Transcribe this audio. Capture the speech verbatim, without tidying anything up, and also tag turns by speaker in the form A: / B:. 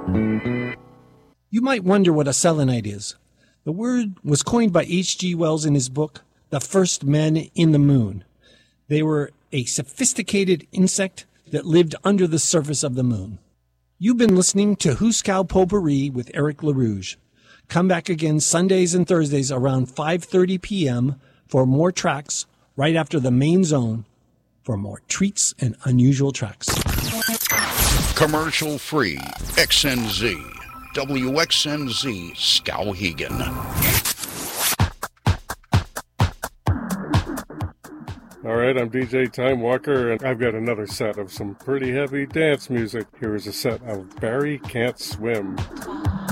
A: You might wonder what a selenite is. The word was coined by H G Wells in his book, The First Men in the Moon. They were a sophisticated insect that lived under the surface of the moon. You've been listening to Huskow Potpourri with Eric LaRouge. Come back again Sundays and Thursdays around five thirty p.m. for more tracks right after the main zone for more treats and unusual tracks.
B: Commercial free. X N Z. W X N Z Skowhegan.
C: All right, I'm D J Time Walker, and I've got another set of some pretty heavy dance music. Here is a set of Barry Can't Swim.